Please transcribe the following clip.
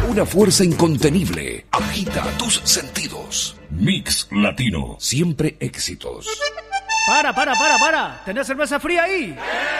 Una fuerza incontenible agita tus sentidos. Mix Latino. Siempre éxitos. Para. ¿Tenés cerveza fría ahí?